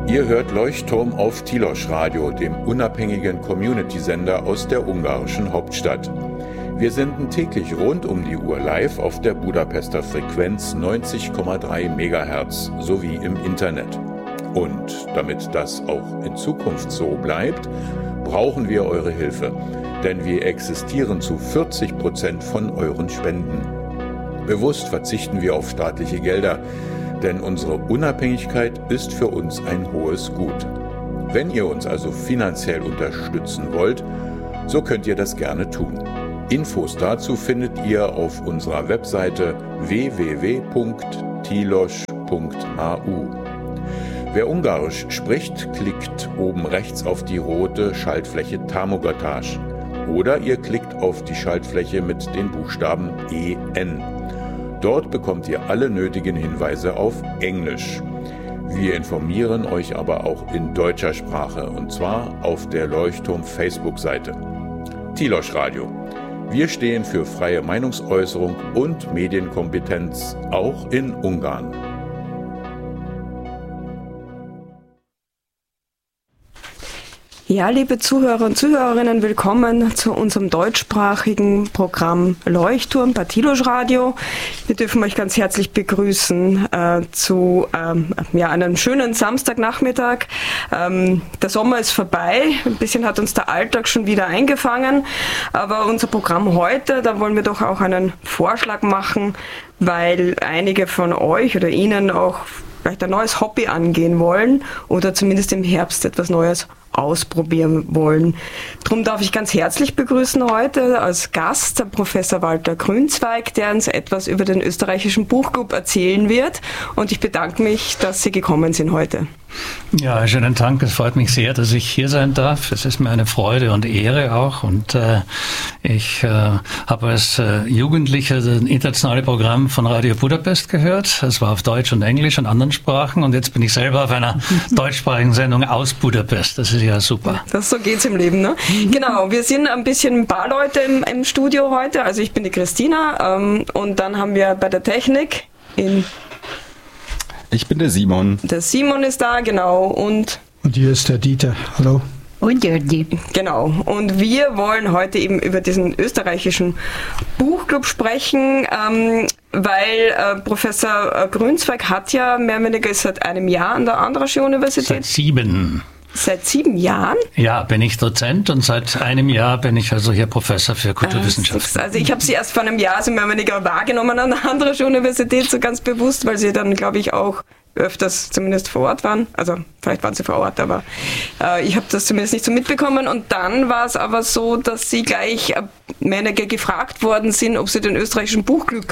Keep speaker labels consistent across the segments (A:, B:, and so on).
A: Ihr hört Leuchtturm auf Tilos Radio, dem unabhängigen Community-Sender aus der ungarischen Hauptstadt. Wir senden täglich rund um die Uhr live auf der Budapester Frequenz 90,3 MHz sowie im Internet. Und damit das auch in Zukunft so bleibt, brauchen wir eure Hilfe, denn wir existieren zu 40% von euren Spenden. Bewusst verzichten wir auf staatliche Gelder, denn unsere Unabhängigkeit ist für uns ein hohes Gut. Wenn ihr uns also finanziell unterstützen wollt, so könnt ihr das gerne tun. Infos dazu findet ihr auf unserer Webseite www.tilos.hu. Wer Ungarisch spricht, klickt oben rechts auf die rote Schaltfläche Támogatás oder ihr klickt auf die Schaltfläche mit den Buchstaben EN. Dort bekommt ihr alle nötigen Hinweise auf Englisch. Wir informieren euch aber auch in deutscher Sprache, und zwar auf der Leuchtturm Facebook-Seite. Tilos Radio. Wir stehen für freie Meinungsäußerung und Medienkompetenz, auch in Ungarn.
B: Ja, liebe Zuhörer und Zuhörerinnen, willkommen zu unserem deutschsprachigen Programm Leuchtturm bei Tilos Radio. Wir dürfen euch ganz herzlich begrüßen zu einem schönen Samstagnachmittag. Der Sommer ist vorbei, ein bisschen hat uns der Alltag schon wieder eingefangen, aber unser Programm heute, da wollen wir doch auch einen Vorschlag machen, weil einige von euch oder Ihnen auch vielleicht ein neues Hobby angehen wollen oder zumindest im Herbst etwas Neues ausprobieren wollen. Darum darf ich ganz herzlich begrüßen heute als Gast Professor Walter Grünzweig, der uns etwas über den österreichischen Buchclub erzählen wird. Und ich bedanke mich, dass Sie gekommen sind heute.
C: Ja, schönen Dank. Es freut mich sehr, dass ich hier sein darf. Es ist mir eine Freude und Ehre auch. Und ich habe als Jugendlicher das internationale Programm von Radio Budapest gehört. Es war auf Deutsch und Englisch und anderen Sprachen. Und jetzt bin ich selber auf einer deutschsprachigen Sendung aus Budapest. Das ist ja super.
B: So geht's im Leben, ne? Genau, wir sind ein paar Leute im Studio heute. Also ich bin die Christina und dann haben wir bei der Technik
D: Ich bin der Simon.
B: Der Simon ist da, genau. Und
E: hier ist der Dieter. Hallo.
F: Und Jördi.
B: Genau. Und wir wollen heute eben über diesen österreichischen Buchclub sprechen, weil Professor Grünzweig hat ja mehr oder weniger seit einem Jahr an der Andrásy Universität. Seit 7 Jahren?
C: Ja, bin ich Dozent und seit einem Jahr bin ich also hier Professor für Kulturwissenschaften.
B: Also ich habe Sie erst vor einem Jahr so mehr oder weniger wahrgenommen an der Andrásy Universität, so ganz bewusst, weil Sie dann, glaube ich, auch öfters zumindest vor Ort waren. Also vielleicht waren Sie vor Ort, aber ich habe das zumindest nicht so mitbekommen. Und dann war es aber so, dass Sie gleich mehr oder weniger gefragt worden sind, ob Sie den österreichischen Buchclub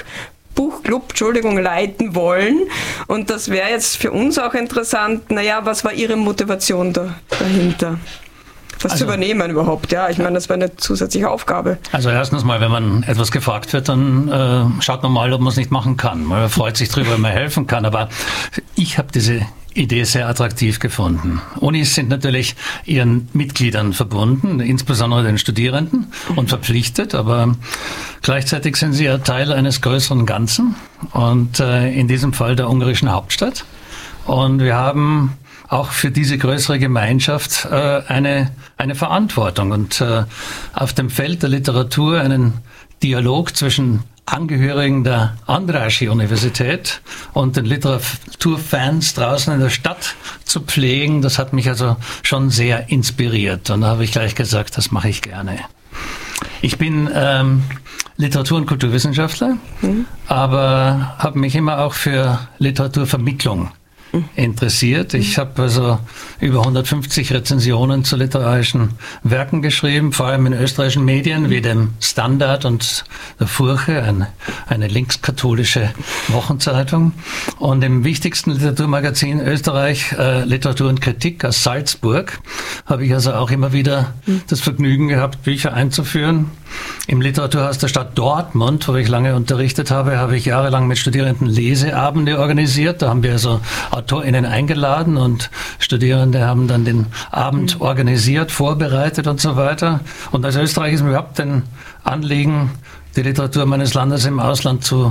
B: leiten wollen. Und das wäre jetzt für uns auch interessant, was war Ihre Motivation dahinter? Das zu übernehmen überhaupt, ja. Ich meine, das war eine zusätzliche Aufgabe.
C: Also erstens mal, wenn man etwas gefragt wird, dann schaut man mal, ob man es nicht machen kann. Man freut sich drüber, wenn man helfen kann. Aber ich habe diese Idee sehr attraktiv gefunden. Unis sind natürlich ihren Mitgliedern verbunden, insbesondere den Studierenden, und verpflichtet, aber gleichzeitig sind sie ja Teil eines größeren Ganzen und in diesem Fall der ungarischen Hauptstadt. Und wir haben auch für diese größere Gemeinschaft eine Verantwortung und auf dem Feld der Literatur einen Dialog zwischen Angehörigen der Andrásy-Universität und den Literaturfans draußen in der Stadt zu pflegen, das hat mich also schon sehr inspiriert. Und da habe ich gleich gesagt, das mache ich gerne. Ich bin Literatur- und Kulturwissenschaftler, aber habe mich immer auch für Literaturvermittlung interessiert. Ich habe also über 150 Rezensionen zu literarischen Werken geschrieben, vor allem in österreichischen Medien wie dem Standard und der Furche, eine linkskatholische Wochenzeitung. Und im wichtigsten Literaturmagazin Österreich, Literatur und Kritik aus Salzburg, habe ich also auch immer wieder das Vergnügen gehabt, Bücher einzuführen. Im Literaturhaus der Stadt Dortmund, wo ich lange unterrichtet habe, habe ich jahrelang mit Studierenden Leseabende organisiert. Da haben wir also AutorInnen eingeladen und Studierende haben dann den Abend organisiert, vorbereitet und so weiter. Und als Österreicher ist mir überhaupt ein Anliegen, die Literatur meines Landes im Ausland zu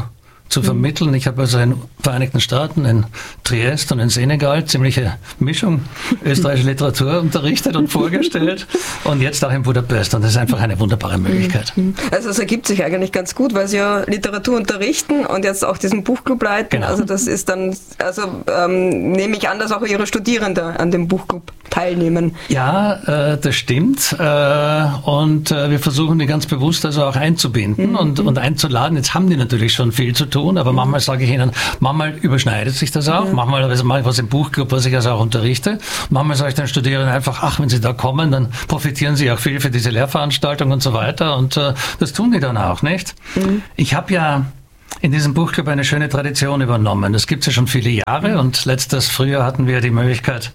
C: zu vermitteln. Ich habe also in den Vereinigten Staaten, in Triest und in Senegal ziemliche Mischung österreichische Literatur unterrichtet und vorgestellt und jetzt auch in Budapest und das ist einfach eine wunderbare Möglichkeit.
B: Also es ergibt sich eigentlich ganz gut, weil Sie ja Literatur unterrichten und jetzt auch diesen Buchclub leiten. Genau. Also das ist dann, nehme ich an, dass auch Ihre Studierenden an dem Buchclub teilnehmen.
C: Ja, das stimmt und wir versuchen die ganz bewusst also auch einzubinden und einzuladen. Jetzt haben die natürlich schon viel zu tun, aber manchmal sage ich ihnen, manchmal überschneidet sich das auch, manchmal mache ich was im Buchclub, was ich also auch unterrichte. Manchmal sage ich den Studierenden einfach, wenn sie da kommen, dann profitieren sie auch viel für diese Lehrveranstaltung und so weiter und das tun die dann auch, nicht? Ich habe ja in diesem Buchclub eine schöne Tradition übernommen. Das gibt es ja schon viele Jahre und letztes Frühjahr hatten wir die Möglichkeit,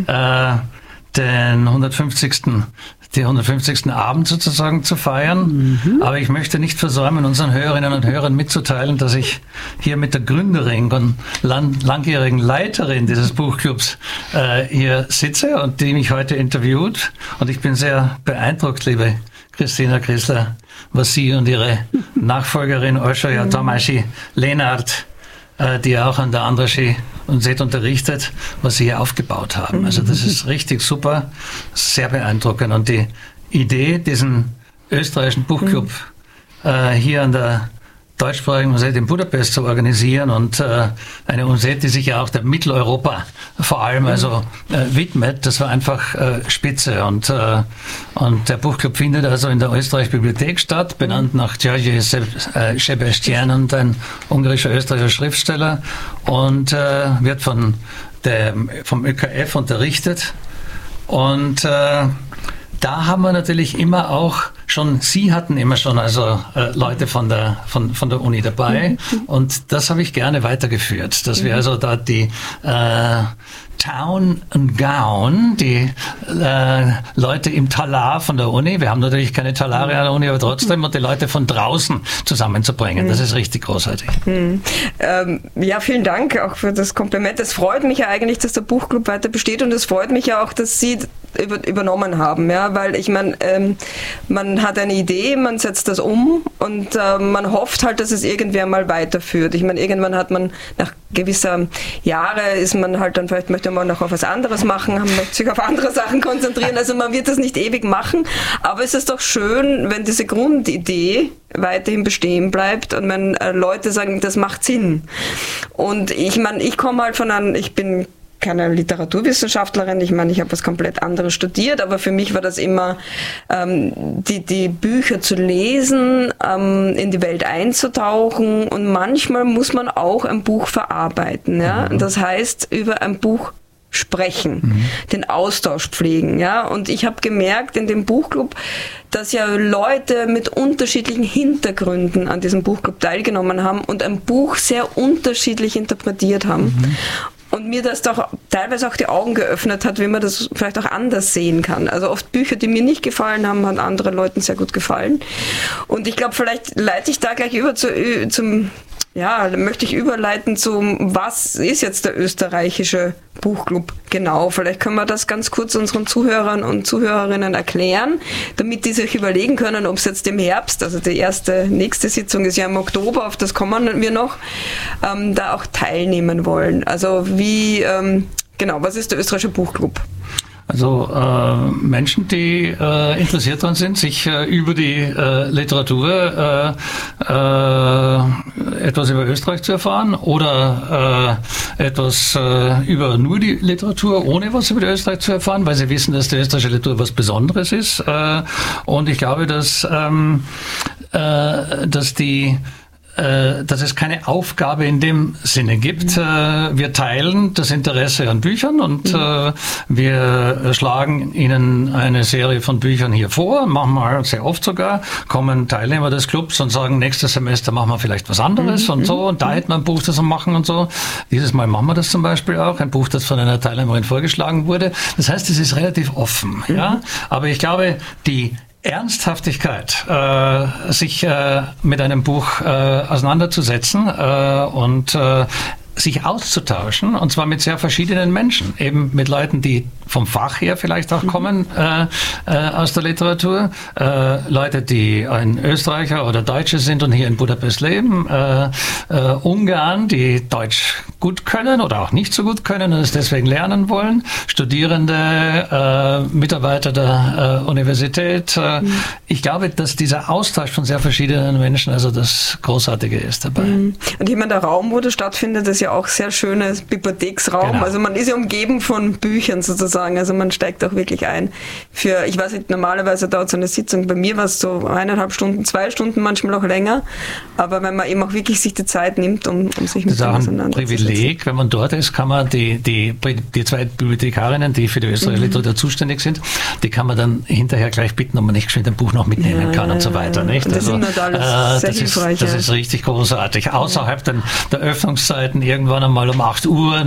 C: den 150. Abend sozusagen zu feiern. Aber ich möchte nicht versäumen, unseren Hörerinnen und Hörern mitzuteilen, dass ich hier mit der Gründerin und langjährigen Leiterin dieses Buchclubs hier sitze und die mich heute interviewt. Und ich bin sehr beeindruckt, liebe Christina Chrysler, was Sie und Ihre Nachfolgerin Olscha Tamási Lénárt, die auch an der Andrassy Universität unterrichtet, was Sie hier aufgebaut haben. Also das ist richtig super, sehr beeindruckend. Und die Idee, diesen österreichischen Buchclub hier an der deutschsprachigen Universität in Budapest zu organisieren und eine Universität, die sich ja auch der Mitteleuropa vor allem widmet, das war einfach spitze. Und der Buchclub findet also in der Österreich-Bibliothek statt, benannt nach György Sebestyén und ein ungarischer österreichischer Schriftsteller und wird vom ÖKF unterrichtet. Und da haben wir natürlich immer auch Sie hatten immer schon Leute von der Uni dabei und das habe ich gerne weitergeführt, dass wir also da die Town and Gown, die Leute im Talar von der Uni, wir haben natürlich keine Talare an der Uni, aber trotzdem, und die Leute von draußen zusammenzubringen, das ist richtig großartig.
B: Ja, vielen Dank auch für das Kompliment. Es freut mich ja eigentlich, dass der Buchclub weiter besteht und es freut mich ja auch, dass Sie übernommen haben, ja, weil ich meine, man hat eine Idee, man setzt das um und man hofft halt, dass es irgendwer mal weiterführt. Ich meine, irgendwann hat man nach gewisser Jahre ist man halt dann vielleicht möchte man noch auf was anderes machen, möchte sich auf andere Sachen konzentrieren. Also man wird das nicht ewig machen, aber es ist doch schön, wenn diese Grundidee weiterhin bestehen bleibt und wenn Leute sagen, das macht Sinn. Und ich meine, ich komme halt ich bin keine Literaturwissenschaftlerin, ich meine, ich habe was komplett anderes studiert, aber für mich war das immer, die Bücher zu lesen, in die Welt einzutauchen und manchmal muss man auch ein Buch verarbeiten, ja. Das heißt, über ein Buch sprechen, den Austausch pflegen, ja. Und ich habe gemerkt in dem Buchclub, dass ja Leute mit unterschiedlichen Hintergründen an diesem Buchclub teilgenommen haben und ein Buch sehr unterschiedlich interpretiert haben. Und mir das doch teilweise auch die Augen geöffnet hat, wie man das vielleicht auch anders sehen kann. Also oft Bücher, die mir nicht gefallen haben, haben anderen Leuten sehr gut gefallen. Und ich glaube, vielleicht leite ich da gleich über möchte ich überleiten zum, was ist jetzt der österreichische Buchclub genau? Vielleicht können wir das ganz kurz unseren Zuhörern und Zuhörerinnen erklären, damit die sich überlegen können, ob es jetzt im Herbst, also die nächste Sitzung ist ja im Oktober, auf das kommen wir noch, da auch teilnehmen wollen. Also was ist der österreichische Buchclub?
C: Also Menschen, die interessiert daran sind, sich über die Literatur etwas über Österreich zu erfahren oder etwas über nur die Literatur, ohne was über die Österreich zu erfahren, weil sie wissen, dass die österreichische Literatur was Besonderes ist. Und ich glaube, dass es keine Aufgabe in dem Sinne gibt. Wir teilen das Interesse an Büchern und wir schlagen Ihnen eine Serie von Büchern hier vor, manchmal sehr oft sogar, kommen Teilnehmer des Clubs und sagen, nächstes Semester machen wir vielleicht was anderes und so und da hätten wir ein Buch, das wir machen und so. Dieses Mal machen wir das zum Beispiel auch, ein Buch, das von einer Teilnehmerin vorgeschlagen wurde. Das heißt, es ist relativ offen. Ja? Aber ich glaube, die Ernsthaftigkeit, sich mit einem Buch auseinanderzusetzen und sich auszutauschen, und zwar mit sehr verschiedenen Menschen, eben mit Leuten, die vom Fach her vielleicht auch kommen aus der Literatur. Leute, die ein Österreicher oder Deutsche sind und hier in Budapest leben. Ungarn, die Deutsch gut können oder auch nicht so gut können und es deswegen lernen wollen. Studierende, Mitarbeiter der Universität. Ich glaube, dass dieser Austausch von sehr verschiedenen Menschen also das Großartige ist dabei.
B: Und ich meine, der Raum, wo das stattfindet, ist ja auch sehr schönes Bibliotheksraum.
C: Genau.
B: Also man ist ja umgeben von Büchern sozusagen. Also man steigt auch wirklich ein. Ich weiß nicht, normalerweise dauert so eine Sitzung, bei mir war es so 1,5 Stunden, 2 Stunden, manchmal auch länger. Aber wenn man eben auch wirklich sich die Zeit nimmt, um sich mit dem auseinanderzusetzen.
C: Privileg, wenn man dort ist, kann man die 2 Bibliothekarinnen, die für die österreichische Literatur zuständig sind, die kann man dann hinterher gleich bitten, ob man nicht geschwind ein Buch noch mitnehmen kann und so weiter. Nicht?
B: Und das ist alles sehr hilfreich.
C: Das ist richtig großartig. Außerhalb der Öffnungszeiten irgendwann einmal um 8 Uhr